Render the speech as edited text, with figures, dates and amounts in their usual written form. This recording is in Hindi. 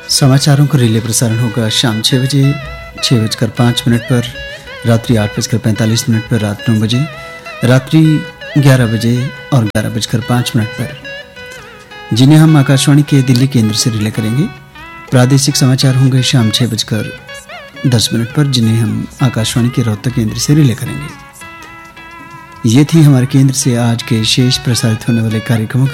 समाचारों का रिले प्रसारण होगा शाम 6 बजे 6:05 पर, रात्रि 8:45 पर, रात 9 बजे, रात्रि 11 बजे और 11:05 पर, जिन्हें हम आकाशवाणी के दिल्ली केंद्र से रिले करेंगे। प्रादेशिक समाचार होंगे शाम 6:10 पर, जिन्हें हम आकाशवाणी के रोहतक केंद्र से रिले करेंगे। ये थी हमारे केंद्र से आज के शेष प्रसारित होने वाले कार्यक्रमों